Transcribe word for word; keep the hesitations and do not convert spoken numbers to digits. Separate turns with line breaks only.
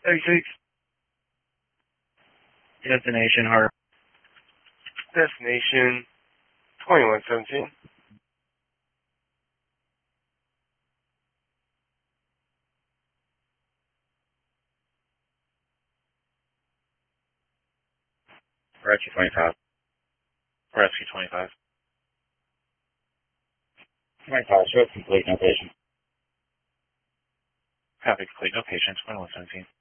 thirty-six.
Destination Harbor.
Destination twenty-one seventeen.
Rescue twenty-five.
Rescue twenty-five.
twenty-five, show complete, no patient.
Copy complete, no patients, twenty-one seventeen.